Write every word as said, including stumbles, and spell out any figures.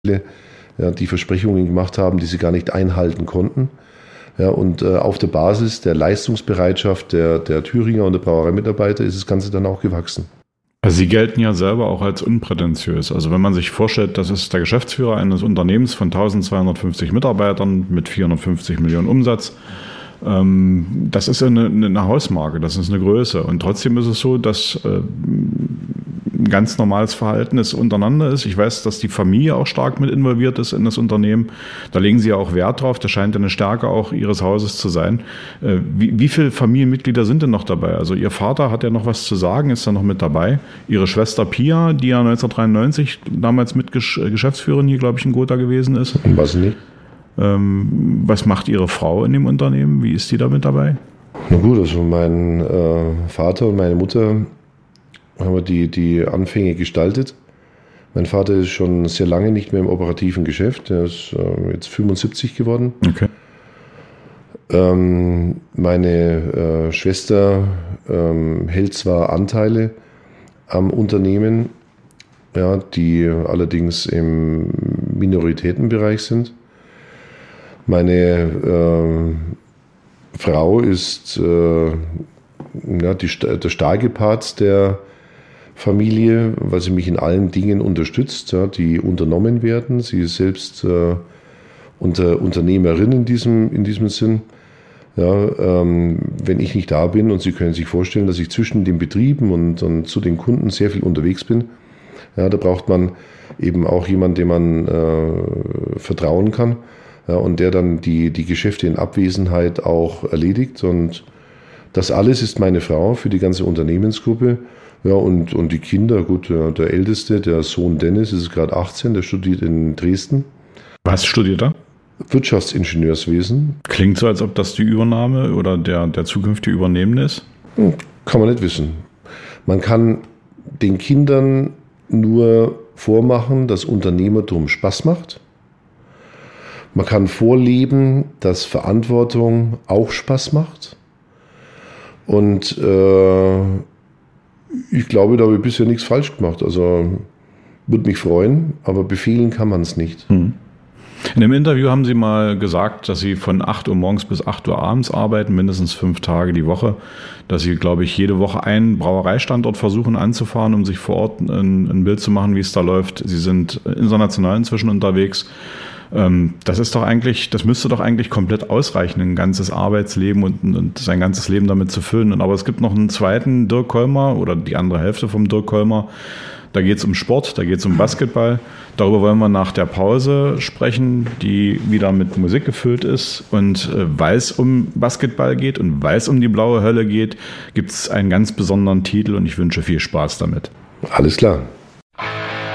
ja, die Versprechungen gemacht haben, die sie gar nicht einhalten konnten. Ja, und äh, auf der Basis der Leistungsbereitschaft der, der Thüringer und der Brauereimitarbeiter ist das Ganze dann auch gewachsen. Also Sie gelten ja selber auch als unprätentiös. Also wenn man sich vorstellt, das ist der Geschäftsführer eines Unternehmens von eintausendzweihundertfünfzig Mitarbeitern mit vierhundertfünfzig Millionen Umsatz, ähm, das ist eine, eine Hausmarke, das ist eine Größe. Und trotzdem ist es so, dass äh, ein ganz normales Verhältnis untereinander ist. Ich weiß, dass die Familie auch stark mit involviert ist in das Unternehmen. Da legen Sie ja auch Wert drauf. Das scheint eine Stärke auch Ihres Hauses zu sein. Wie, wie viele Familienmitglieder sind denn noch dabei? Also Ihr Vater hat ja noch was zu sagen, ist da noch mit dabei. Ihre Schwester Pia, die ja neunzehnhundertdreiundneunzig damals mit Geschäftsführerin hier, glaube ich, in Gotha gewesen ist. Was nicht? Ähm, was macht Ihre Frau in dem Unternehmen? Wie ist die da mit dabei? Na gut, also mein äh, Vater und meine Mutter haben wir die, die Anfänge gestaltet. Mein Vater ist schon sehr lange nicht mehr im operativen Geschäft. Er ist äh, jetzt fünfundsiebzig geworden. Okay. Ähm, meine äh, Schwester ähm, hält zwar Anteile am Unternehmen, ja, die allerdings im Minoritätenbereich sind. Meine äh, Frau ist äh, ja, die, der starke Part der Familie, weil sie mich in allen Dingen unterstützt, ja, die unternommen werden. Sie ist selbst äh, unter, Unternehmerin in diesem, in diesem Sinn. Ja, ähm, wenn ich nicht da bin, und Sie können sich vorstellen, dass ich zwischen den Betrieben und, und zu den Kunden sehr viel unterwegs bin, ja, da braucht man eben auch jemanden, dem man äh, vertrauen kann, ja, und der dann die, die Geschäfte in Abwesenheit auch erledigt. Und das alles ist meine Frau für die ganze Unternehmensgruppe. Ja, und, und die Kinder, gut, der, der Älteste, der Sohn Dennis, ist gerade achtzehn, der studiert in Dresden. Was studiert er? Wirtschaftsingenieurswesen. Klingt so, als ob das die Übernahme oder der, der zukünftige Übernehmende ist? Hm, kann man nicht wissen. Man kann den Kindern nur vormachen, dass Unternehmertum Spaß macht. Man kann vorleben, dass Verantwortung auch Spaß macht. Und äh, ich glaube, da habe ich bisher nichts falsch gemacht. Also würde mich freuen, aber befehlen kann man es nicht. Hm. In dem Interview haben Sie mal gesagt, dass Sie von acht Uhr morgens bis acht Uhr abends arbeiten, mindestens fünf Tage die Woche. Dass Sie, glaube ich, jede Woche einen Brauereistandort versuchen anzufahren, um sich vor Ort ein, ein Bild zu machen, wie es da läuft. Sie sind international inzwischen unterwegs. Das ist doch eigentlich, das müsste doch eigentlich komplett ausreichen, ein ganzes Arbeitsleben und, und sein ganzes Leben damit zu füllen. Und aber es gibt noch einen zweiten Dirk Kolmer oder die andere Hälfte vom Dirk Kolmer. Da geht es um Sport, da geht es um Basketball. Darüber wollen wir nach der Pause sprechen, die wieder mit Musik gefüllt ist. Und äh, weil es um Basketball geht und weil es um die blaue Hölle geht, gibt es einen ganz besonderen Titel und ich wünsche viel Spaß damit. Alles klar.